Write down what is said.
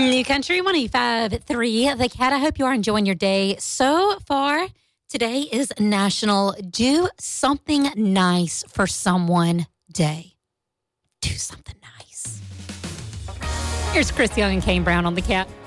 New Country 105.3. The Cat, I hope you are enjoying your day so far. Today is National Do Something Nice for Someone Day. Do something nice. Here's Chris Young and Kane Brown on The Cat.